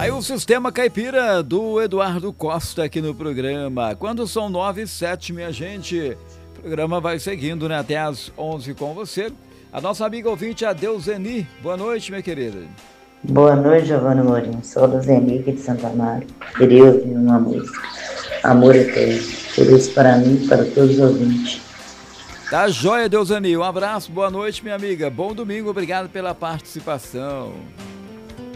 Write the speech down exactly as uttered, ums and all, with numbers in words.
Aí o Sistema Caipira do Eduardo Costa aqui no programa. Quando são nove e sete, minha gente, o programa vai seguindo, né, até às onze com você. A nossa amiga ouvinte, a Deuseni. Boa noite, minha querida. Boa noite, Giovana Mourinho. Sou a Deuseni aqui de Santa Maria. Queria ouvir uma música. Amor Eterno. Por isso, para mim e para todos os ouvintes. Tá joia, Deuseni. Um abraço, boa noite, minha amiga. Bom domingo, obrigado pela participação.